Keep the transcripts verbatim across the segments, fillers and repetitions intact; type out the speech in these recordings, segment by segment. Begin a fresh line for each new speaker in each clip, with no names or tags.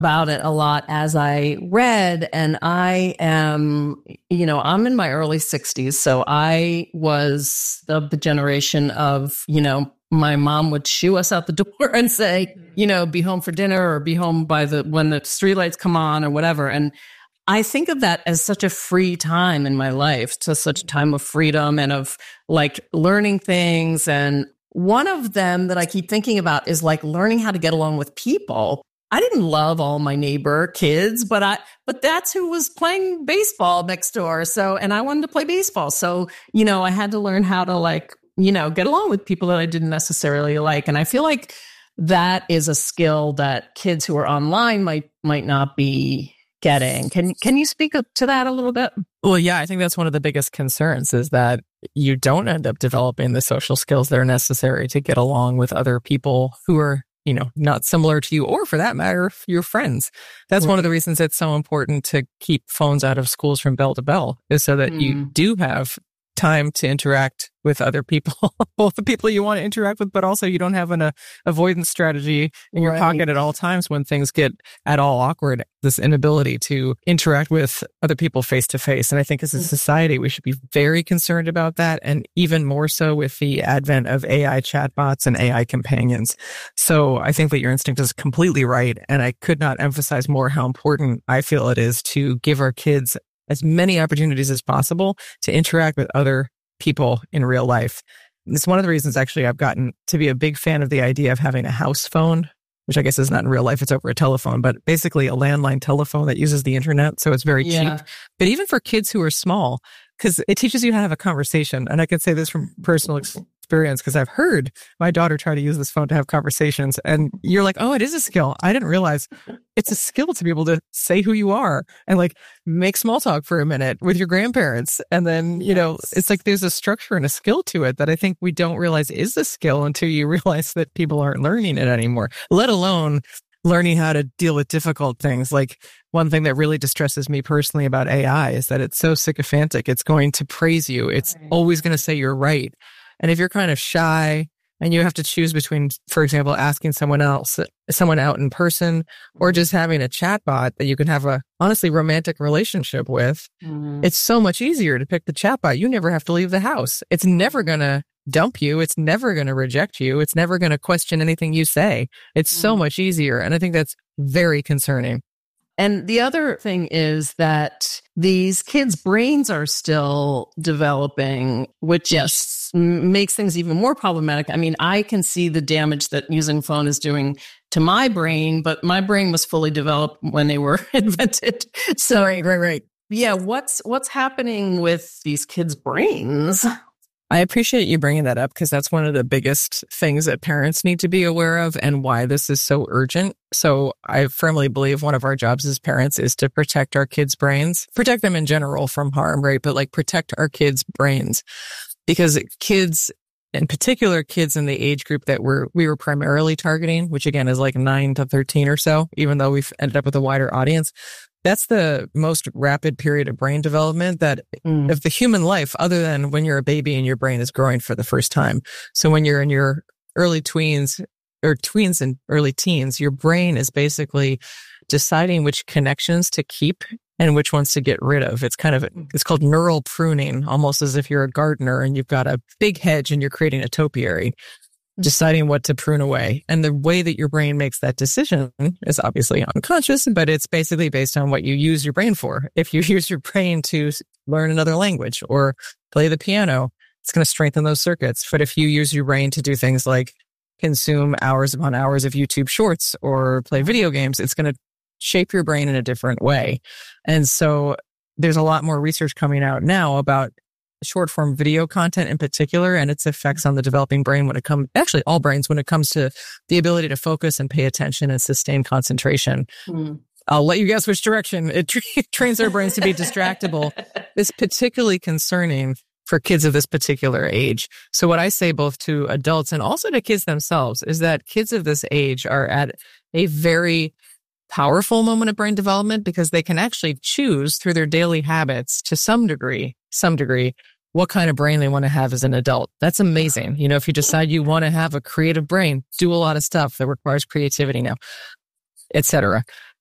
about it a lot as I read. And I am, you know, I'm in my early sixties. So I was of the generation of, you know, my mom would shoo us out the door and say, you know, be home for dinner or be home by the, when the streetlights come on or whatever. And I think of that as such a free time in my life, to such a time of freedom and of like learning things. And one of them that I keep thinking about is like learning how to get along with people. I didn't love all my neighbor kids, but I, but that's who was playing baseball next door. So, and I wanted to play baseball. So, you know, I had to learn how to like, you know, get along with people that I didn't necessarily like. And I feel like that is a skill that kids who are online might, might not be getting. Can, can you speak up to that a little bit?
Well, yeah, I think that's one of the biggest concerns is that you don't end up developing the social skills that are necessary to get along with other people who are, you know, not similar to you, or for that matter, your friends. That's right. One of the reasons it's so important to keep phones out of schools from bell to bell, is so that mm. you do have time to interact with other people, both the people you want to interact with, but also you don't have an uh, avoidance strategy in your right. pocket at all times when things get at all awkward. This inability to interact with other people face to face. And I think as a society, we should be very concerned about that. And even more so with the advent of A I chatbots and A I companions. So I think that your instinct is completely right. And I could not emphasize more how important I feel it is to give our kids as many opportunities as possible to interact with other people in real life. It's one of the reasons, actually, I've gotten to be a big fan of the idea of having a house phone, which I guess is not in real life, it's over a telephone, but basically a landline telephone that uses the internet. So it's very yeah. cheap. But even for kids who are small, because it teaches you how to have a conversation. And I can say this from personal experience, because I've heard my daughter try to use this phone to have conversations. And you're like, oh, it is a skill. I didn't realize it's a skill to be able to say who you are and like make small talk for a minute with your grandparents. And then, you know, it's like there's a structure and a skill to it that I think we don't realize is a skill until you realize that people aren't learning it anymore, let alone learning how to deal with difficult things. Like one thing that really distresses me personally about A I is that it's so sycophantic. It's going to praise you. It's always going to say you're right. And if you're kind of shy and you have to choose between, for example, asking someone else, someone out in person, or just having a chatbot that you can have a honestly romantic relationship with, mm-hmm. it's so much easier to pick the chatbot. You never have to leave the house. It's never going to dump you. It's never going to reject you. It's never going to question anything you say. It's mm-hmm. so much easier. And I think that's very concerning.
And the other thing is that these kids' brains are still developing, which yes. makes things even more problematic. I mean, I can see the damage that using phone is doing to my brain, but my brain was fully developed when they were invented. So, right, right, right. Yeah, what's what's happening with these kids' brains?
I appreciate you bringing that up, because that's one of the biggest things that parents need to be aware of and why this is so urgent. So I firmly believe one of our jobs as parents is to protect our kids' brains, protect them in general from harm, right? But like protect our kids' brains, because kids, in particular, kids in the age group that we're, we were primarily targeting, which again is like nine to thirteen or so, even though we've ended up with a wider audience. That's the most rapid period of brain development that mm. of the human life, other than when you're a baby and your brain is growing for the first time. So when you're in your early tweens or tweens and early teens, your brain is basically deciding which connections to keep and which ones to get rid of. It's kind of, it's called neural pruning, almost as if you're a gardener and you've got a big hedge and you're creating a topiary, deciding what to prune away. And the way that your brain makes that decision is obviously unconscious, but it's basically based on what you use your brain for. If you use your brain to learn another language or play the piano, it's going to strengthen those circuits. But if you use your brain to do things like consume hours upon hours of YouTube shorts or play video games, it's going to shape your brain in a different way. And so there's a lot more research coming out now about short form video content in particular and its effects on the developing brain when it comes, actually all brains, when it comes to the ability to focus and pay attention and sustain concentration. Mm. I'll let you guess which direction. It tra- trains our brains to be distractible. It's particularly concerning for kids of this particular age. So what I say both to adults and also to kids themselves is that kids of this age are at a very powerful moment of brain development, because they can actually choose through their daily habits to some degree, some degree, what kind of brain they want to have as an adult. That's amazing. You know, if you decide you want to have a creative brain, do a lot of stuff that requires creativity now, et cetera.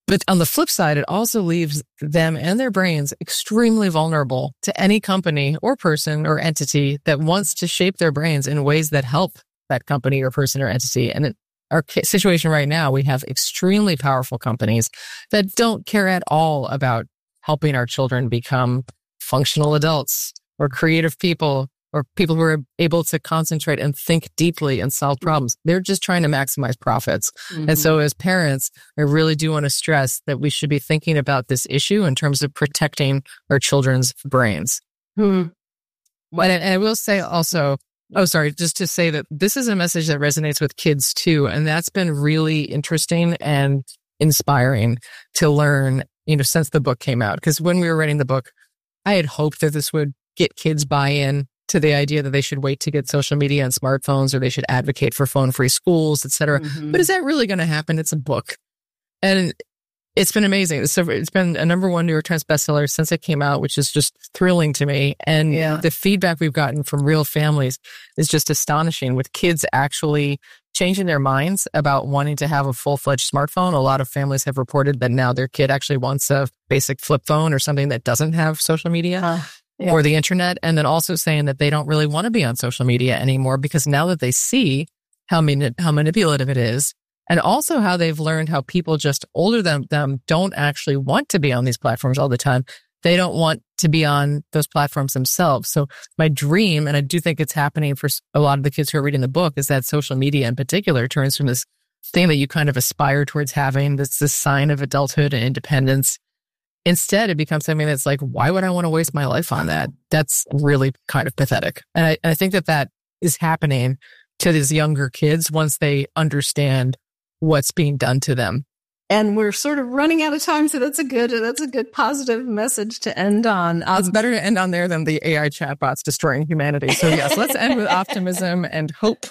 But on the flip side, it also leaves them and their brains extremely vulnerable to any company or person or entity that wants to shape their brains in ways that help that company or person or entity. And in our situation right now, we have extremely powerful companies that don't care at all about helping our children become functional adults or creative people or people who are able to concentrate and think deeply and solve problems. They're just trying to maximize profits. Mm-hmm. And so as parents, I really do want to stress that we should be thinking about this issue in terms of protecting our children's brains. Hmm. But, and I will say also, oh, sorry, just to say that this is a message that resonates with kids too. And that's been really interesting and inspiring to learn, you know, since the book came out. Because when we were writing the book, I had hoped that this would get kids buy-in to the idea that they should wait to get social media and smartphones, or they should advocate for phone-free schools, et cetera. Mm-hmm. But is that really going to happen? It's a book. And it's been amazing. So it's been a number one New York Times bestseller since it came out, which is just thrilling to me. And yeah. the feedback we've gotten from real families is just astonishing, with kids actually changing their minds about wanting to have a full-fledged smartphone. A lot of families have reported that now their kid actually wants a basic flip phone or something that doesn't have social media. Uh. Yeah. Or the internet, and then also saying that they don't really want to be on social media anymore because now that they see how mani- how manipulative it is, and also how they've learned how people just older than them don't actually want to be on these platforms all the time. They don't want to be on those platforms themselves. So my dream, and I do think it's happening for a lot of the kids who are reading the book, is that social media in particular turns from this thing that you kind of aspire towards having, that's this sign of adulthood and independence. Instead, it becomes something that's like, why would I want to waste my life on that? That's really kind of pathetic. And I, I think that that is happening to these younger kids once they understand what's being done to them.
And we're sort of running out of time, so that's a good that's a good positive message to end on.
Um, it's better to end on there than the A I chatbots destroying humanity. So yes, let's end with optimism and hope.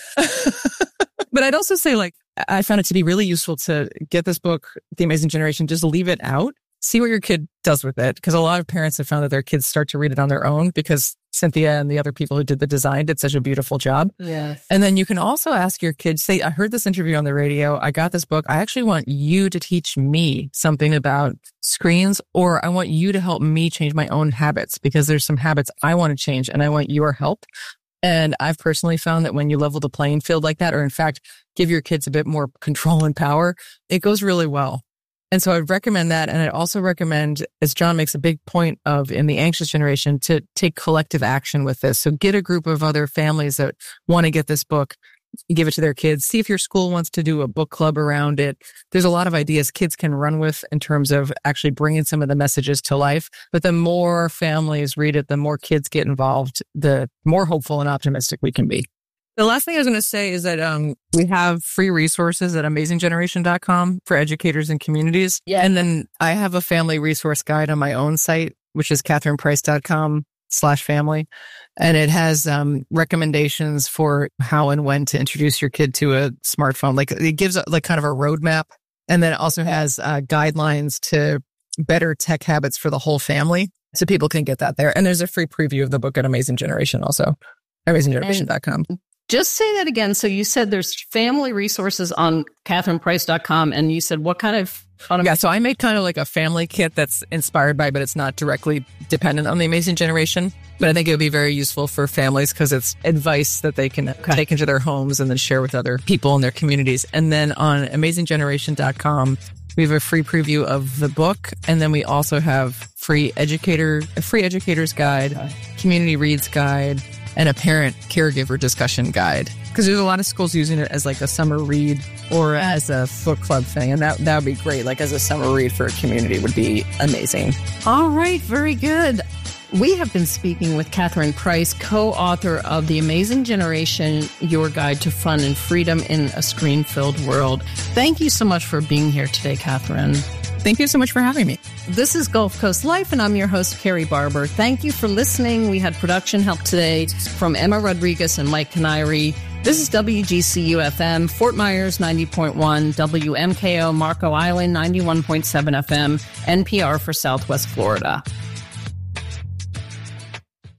But I'd also say, like, I found it to be really useful to get this book, The Amazing Generation, just leave it out. See what your kid does with it. Because a lot of parents have found that their kids start to read it on their own because Cynthia and the other people who did the design did such a beautiful job.
Yes.
And then you can also ask your kids, say, I heard this interview on the radio. I got this book. I actually want you to teach me something about screens, or I want you to help me change my own habits, because there's some habits I want to change and I want your help. And I've personally found that when you level the playing field like that, or in fact, give your kids a bit more control and power, it goes really well. And so I'd recommend that. And I'd also recommend, as John makes a big point of in the anxious generation, to take collective action with this. So get a group of other families that want to get this book, give it to their kids. See if your school wants to do a book club around it. There's a lot of ideas kids can run with in terms of actually bringing some of the messages to life. But the more families read it, the more kids get involved, the more hopeful and optimistic we can be. The last thing I was going to say is that um, we have free resources at amazing generation dot com for educators and communities. Yeah. And then I have a family resource guide on my own site, which is catherine price dot com slash family. And it has um, recommendations for how and when to introduce your kid to a smartphone. Like, it gives a, like kind of a roadmap. And then it also has uh, guidelines to better tech habits for the whole family. So people can get that there. And there's a free preview of the book at Amazing Generation also, amazing generation dot com.
Just say that again. So you said there's family resources on catherine price dot com, and you said what kind of...
Yeah, so I made kind of like a family kit that's inspired by, but it's not directly dependent on the Amazing Generation. But I think it would be very useful for families because it's advice that they can okay. take into their homes and then share with other people in their communities. And then on amazing generation dot com, we have a free preview of the book. And then we also have free educator, a free educator's guide, okay. community reads guide, and a parent caregiver discussion guide. Because there's a lot of schools using it as like a summer read or as a book club thing. And that that would be great. Like as a summer read for a community would be amazing.
All right. Very good. We have been speaking with Catherine Price, co-author of The Amazing Generation, Your Guide to Fun and Freedom in a Screen-Filled World. Thank you so much for being here today, Catherine.
Thank you so much for having me.
This is Gulf Coast Life, and I'm your host, Carrie Barber. Thank you for listening. We had production help today from Emma Rodriguez and Mike Canary. This is W G C U F M, Fort Myers ninety point one, W M K O Marco Island ninety-one point seven F M, N P R for Southwest Florida.
Here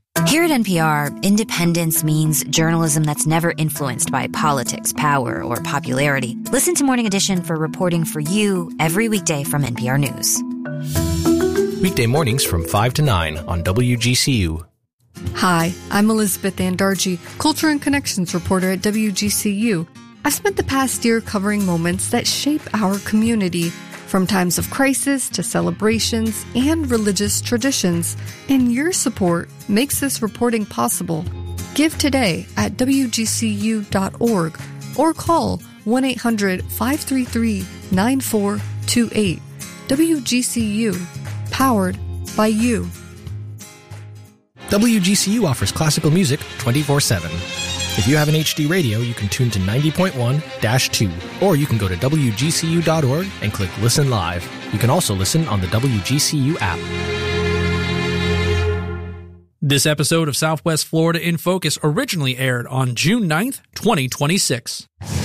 at N P R, independence means journalism that's never influenced by politics, power, or popularity. Listen to Morning Edition for reporting for you every weekday from N P R News.
Weekday mornings from five to nine on W G C U.
Hi, I'm Elizabeth Andarji, Culture and Connections reporter at W G C U. I've spent the past year covering moments that shape our community, from times of crisis to celebrations and religious traditions. And your support makes this reporting possible. Give today at W G C U dot org or call one eight hundred five three three nine four two eight. W G C U, powered by you.
W G C U offers classical music twenty-four seven. If you have an H D radio, you can tune to ninety point one dash two, or you can go to W G C U dot org and click Listen Live. You can also listen on the W G C U app.
This episode of Southwest Florida in Focus originally aired on June ninth, twenty twenty-six.